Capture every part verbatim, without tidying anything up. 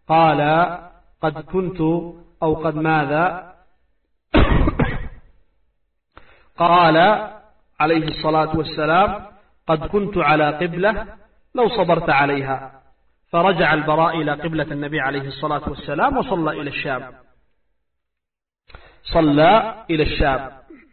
قال قد كنت أو قد ماذا قال عليه الصلاة والسلام قد كنت على قبلة لو صبرت عليها. فرجع البراء إلى قبلة النبي عليه الصلاة والسلام وصلى إلى الشام صلى إلى الشام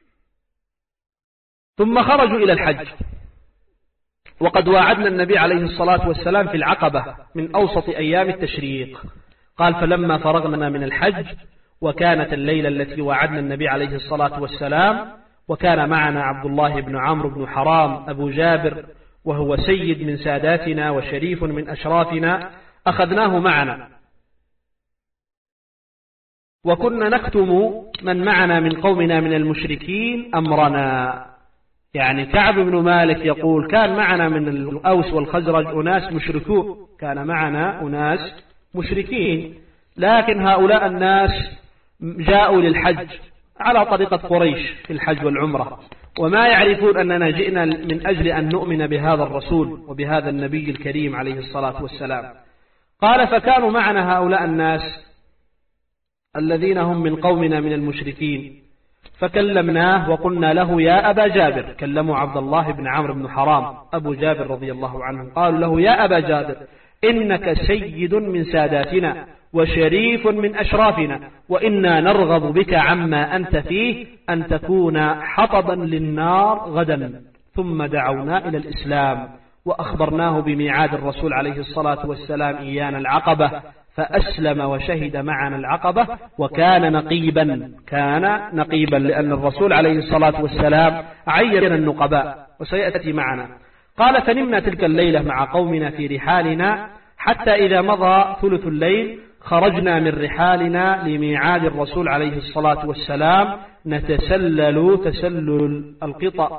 ثم خرجوا إلى الحج. وقد واعدنا النبي عليه الصلاة والسلام في العقبة من أوسط أيام التشريق. قال فلما فرغنا من الحج وكانت الليلة التي واعدنا النبي عليه الصلاة والسلام وكان معنا عبد الله بن عمرو بن حرام أبو جابر وهو سيد من ساداتنا وشريف من أشرافنا أخذناه معنا وكنا نكتم من معنا من قومنا من المشركين أمرنا. يعني كعب بن مالك يقول كان معنا من الأوس والخزرج أناس مشركون، كان معنا أناس مشركين، لكن هؤلاء الناس جاءوا للحج على طريقة قريش في الحج والعمرة، وما يعرفون أننا جئنا من أجل أن نؤمن بهذا الرسول وبهذا النبي الكريم عليه الصلاة والسلام. قال فكانوا معنا هؤلاء الناس الذين هم من قومنا من المشركين، فكلمناه وقلنا له يا أبا جابر، كلموا عبد الله بن عمرو بن حرام أبو جابر رضي الله عنه، قالوا له يا أبا جابر إنك سيد من ساداتنا وشريف من أشرافنا، وإنا نرغب بك عما أنت فيه أن تكون حطبا للنار غدا. ثم دعونا إلى الإسلام وأخبرناه بميعاد الرسول عليه الصلاة والسلام إيانا العقبة، فأسلم وشهد معنا العقبة وكان نقيبا، كان نقيبا لأن الرسول عليه الصلاة والسلام عين النقباء وسيأتي معنا. قال فنمنا تلك الليلة مع قومنا في رحالنا حتى إذا مضى ثلث الليل خرجنا من رحالنا لميعاد الرسول عليه الصلاة والسلام نتسلل تسلل القطع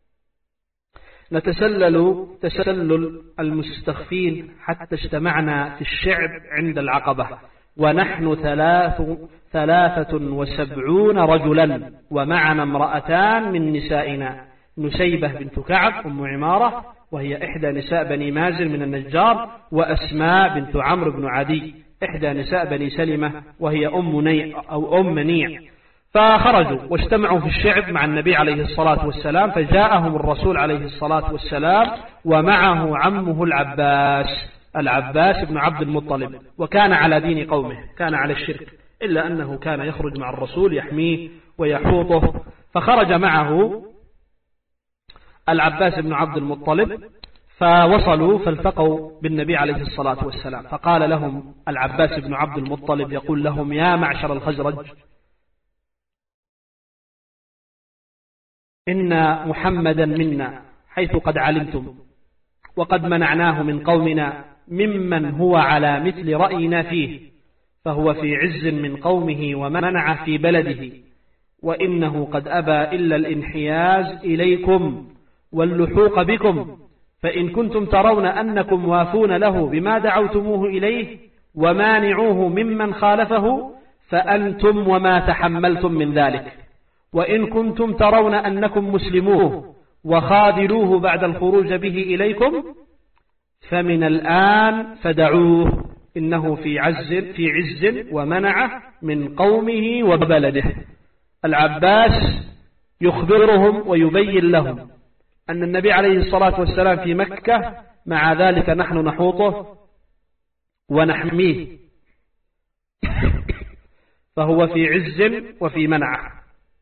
نتسلل تسلل المستخفين حتى اجتمعنا في الشعب عند العقبة ونحن ثلاث ثلاثة وسبعون رجلا ومعنا امرأتان من نسائنا، نسيبة بنت كعب أم عمارة وهي إحدى نساء بني مازن من النجار، وأسماء بنت عمرو بن عدي إحدى نساء بني سلمة وهي أم نيع أو أم منيع. فخرجوا واجتمعوا في الشعب مع النبي عليه الصلاة والسلام، فجاءهم الرسول عليه الصلاة والسلام ومعه عمه العباس العباس بن عبد المطلب، وكان على دين قومه، كان على الشرك، إلا أنه كان يخرج مع الرسول يحميه ويحوطه. فخرج معه العباس بن عبد المطلب فوصلوا فالتقوا بالنبي عليه الصلاة والسلام، فقال لهم العباس بن عبد المطلب يقول لهم يا معشر الخزرج إن محمدا منا حيث قد علمتم، وقد منعناه من قومنا ممن هو على مثل رأينا فيه، فهو في عز من قومه ومنع في بلده، وإنه قد أبى إلا الانحياز إليكم واللحوق بكم، فإن كنتم ترون أنكم وافون له بما دعوتموه إليه ومانعوه ممن خالفه فأنتم وما تحملتم من ذلك، وإن كنتم ترون أنكم مسلموه وخاذلوه بعد الخروج به إليكم فمن الآن فدعوه، إنه في عز في عز ومنعه من قومه وبلده. العباس يخبرهم ويبين لهم أن النبي عليه الصلاة والسلام في مكة، مع ذلك نحن نحوطه ونحميه، فهو في عز وفي منعه،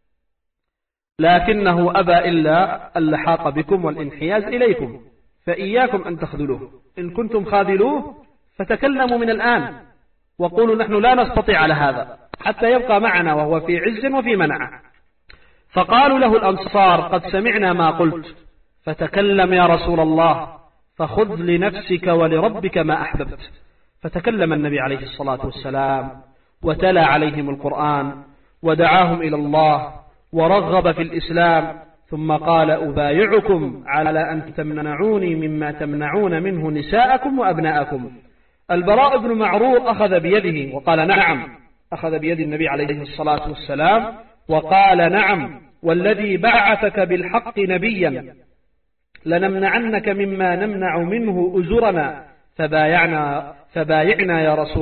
لكنه أبى إلا اللحاق بكم والانحياز إليكم، فإياكم أن تخذلوه، إن كنتم خاذلوه فتكلموا من الآن وقولوا نحن لا نستطيع على هذا حتى يبقى معنا وهو في عز وفي منعه. فقالوا له الأنصار قد سمعنا ما قلت، فتكلم يا رسول الله فخذ لنفسك ولربك ما أحببت. فتكلم النبي عليه الصلاة والسلام وتلا عليهم القرآن ودعاهم إلى الله ورغب في الإسلام، ثم قال أبايعكم على أن تمنعوني مما تمنعون منه نساءكم وأبناءكم. البراء بن معرور أخذ بيده وقال نعم، أخذ بيد النبي عليه الصلاة والسلام وقال نعم والذي بعثك بالحق نبيا لنمنعنك مما نمنع منه أزرنا، فبايعنا, فبايعنا يا رسول